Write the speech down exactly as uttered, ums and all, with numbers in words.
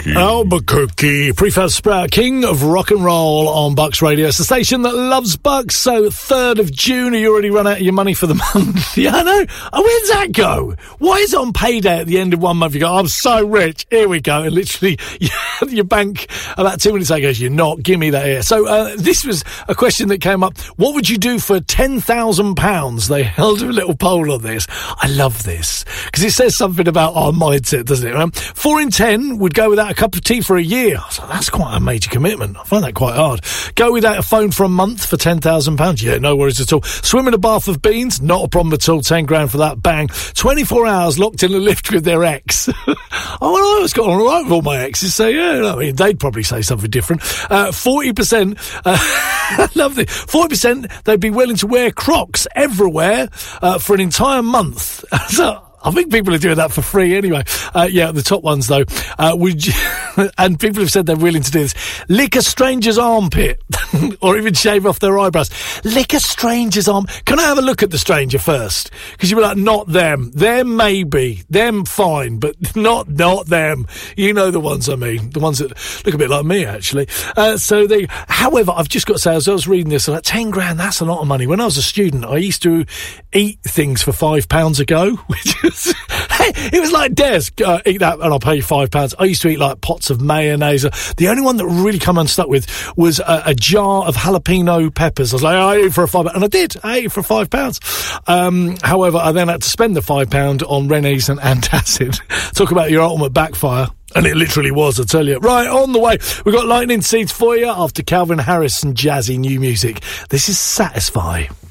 Albuquerque. Albuquerque. Prefab Sprout, king of rock and roll on Bucks Radio. It's the station that loves Bucks. So, third of June, you already run out of your money for the month. Yeah, I know. Oh, where does that go? Why is it on payday at the end of one month? You go, I'm so rich. Here we go. And literally, your bank about two minutes ago goes, you're not. Give me that here. So, uh, this was a question that came up. What would you do for ten thousand pounds? They held a little poll on this. I love this because it says something about our mindset, doesn't it? Um, four in ten would go without a cup of tea for a year. So that's quite a major commitment. I find that quite hard. Go without a phone for a month for ten thousand pounds. Yeah, no worries at all. Swim in a bath of beans. Not a problem at all. ten grand for that. Bang. twenty-four hours locked in a lift with their ex. Oh, well, I always got on all right with all my exes. So, yeah, I mean, they'd probably say something different. Uh, forty percent. Uh, I love this. forty percent they'd be willing to wear Crocs everywhere uh, for an entire month. So, I think people are doing that for free anyway. Uh, yeah, the top ones, though. Uh, would you, and people have said they're willing to do this. Lick a stranger's armpit. Or even shave off their eyebrows. Lick a stranger's arm. Can I have a look at the stranger first? Because you were like, not them. Them maybe. Them fine, but not not them. You know the ones I mean. The ones that look a bit like me, actually. Uh, so they. However, I've just got to say, as I was reading this, I'm like, ten grand, that's a lot of money. When I was a student, I used to eat things for five pounds a go, which is, it was like, Des, uh, eat that and I'll pay you five pounds. I used to eat like pots of mayonnaise. The only one that really come unstuck with was a, a jar of jalapeno peppers. I was like, oh, I ate it for a five pound. And I did. I ate it for five pounds. Um, however, I then had to spend the five pound on Rennies and antacid. Talk about your ultimate backfire. And it literally was, I tell you. Right, on the way. We've got lightning seeds for you after Calvin Harris and jazzy new music. This is Satisfy.